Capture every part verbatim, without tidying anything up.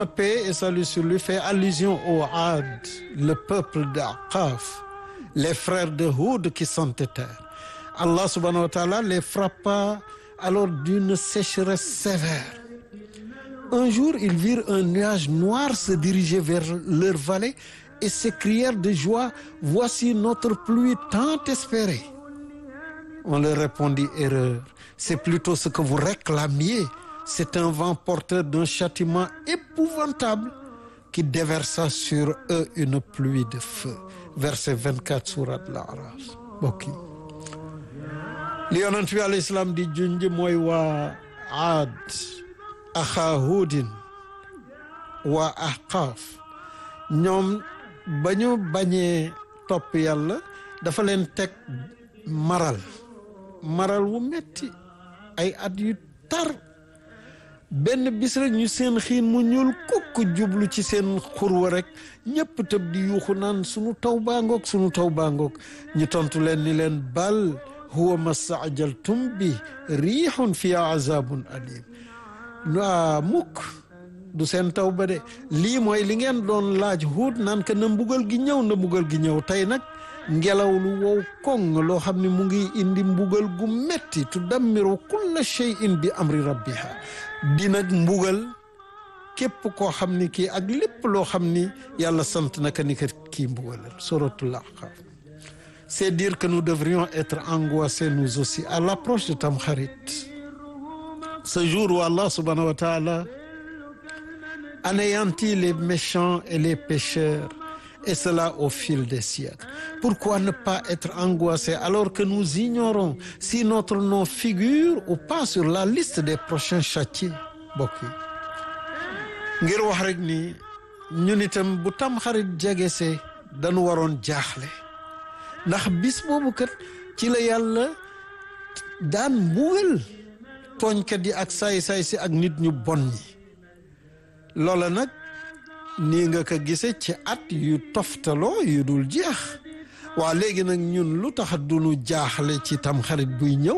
Paix et salut sur lui fait allusion au Ad, le peuple d'Aqaf, les frères de Houd qui s'entêtèrent. Allah subhanahu wa ta'ala les frappa alors d'une sécheresse sévère. Un jour, ils virent un nuage noir se diriger vers leur vallée et s'écrièrent de joie, voici notre pluie tant espérée. On leur répondit, erreur, c'est plutôt ce que vous réclamiez. C'est un vent porteur d'un châtiment épouvantable qui déversa sur eux une pluie de feu. Verset vingt-quatre sourate Al-A'raf. Bokk yi li yonent bi alayhi salaam di junj mooy waa Aad, axaa Huudin, waa Ahqaaf. ñoom ba ñu bañee topp yàlla dafa leen teg maral maral wu metti ay at yu tar. benn bis rek ñu seen xiin mu ñuul kukk jublu ci seen xurwa rek ñëpp tëb di yuuxu naan sunu taw baa ngoog sunu taw baa ngoog ñu tontu leen ni leen bal huwa mastaajaltum bi riixun fiha azabun alim. waa mukk du seen taw ba de lii mooy li ngeen doon laaj Huud naan que na mbugal gi ñëw na mbugal gi ñëw tey nag ngelaw lu wow koŋ loo xam ne mu ngi indi mbugal gu metti tudammiru kulla shay'in bi amri rabbiha di nag mbugal képp koo xam ni kii ak lépp loo xam ni yàlla sant naka ni kat kii mbugalal suratul Ahqaf. C'est dire que nous devrions être angoissés nous aussi à l'approche de Tamkharit, ce jour où Allah subhanahu wa ta'ala anéantit les méchants et les pécheurs, et cela au fil des siècles. Pourquoi ne pas être angoissé alors que nous ignorons si notre nom figure ou pas sur la liste des prochains châtiés? Bokk yi ngir wax rek ni ñun itam bu Tamxarit jegesee dañu waroon jaaxle ndax bis boobu kat ci la yàlla daan mbugal tooñkat yi ak saay-saay si ak nit ñu bon ñi. loola nag nii nga ko gise ci at yu toftaloo yu dul jeex. waa léegi nag ñun lu tax duñu jaaxle ci Tamxarit buy ñëw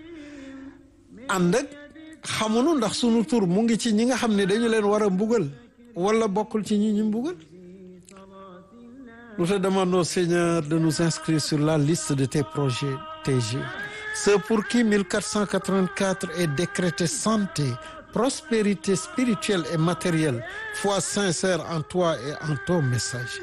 ànd ak xamunu ndax sunu tur mu ngi ci ñi nga xam ne dañu leen war a mbugal wala bokkul ci ñi ñu mbugal. Nous te demandons, Seigneur, de nous inscrire sur la liste de tes projets T G, ceux pour qui mille quatre cent quatre-vingt-quatre est décrété santé, prospérité spirituelle et matérielle, foi sincère en toi et en ton messager.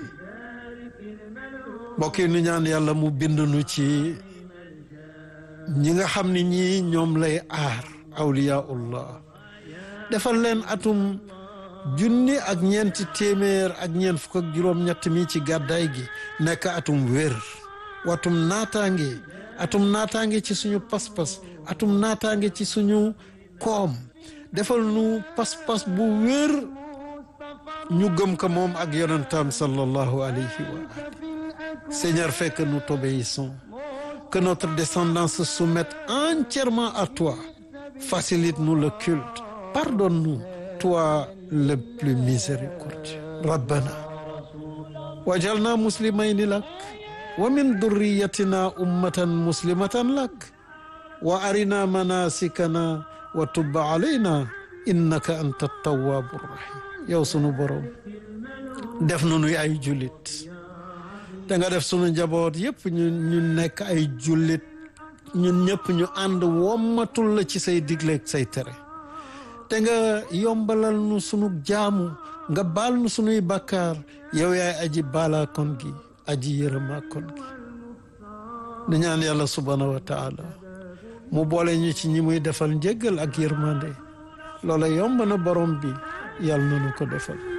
mbokk yi ñu ñaan yàlla mu bind nu ci ñi nga xam ne ñii ñoom lay aar awliyaullah defal leen atum junni ak ñeenti téeméer ak ñeent fukk ak juróom-ñett mi ci gàddaay gi nekk atum wér watum naataange atum naataange ci suñu pas-pas atum naataange ci suñu koom defal nu pas-pas bu wér ñu gëm ko moom ak yonentam sallallahu alayhi wa alihi. Seigneur, fais que nous t'obéissons, que notre descendance se soumette entièrement à toi. Facilite-nous le culte, pardonne-nous, toi le plus miséricordieux. Rabbana wajalna muslimayni lak wa min durriyatina ummatan muslimatan lak wa arina manasikana wa tub alayna innaka anta tawwabur rahim. yow sunu borom def nu nuy ay jullit te nga def sunu njaboot yëpp ñu ñu nekk ay jullit ñun ñëpp ñu ànd wommatul la ci say digle ak say tere te nga yombalal nu sunu jaamu nga baal nu sunuy bakkaar yow yaay aji baala kon gi aji yërëma kon gi. nu ñaan yàlla subhanahu wa taala mu boole ñu ci ñi muy defal njéggal ak yërmande loola yomb na borom bi yàlla na nu ko defal.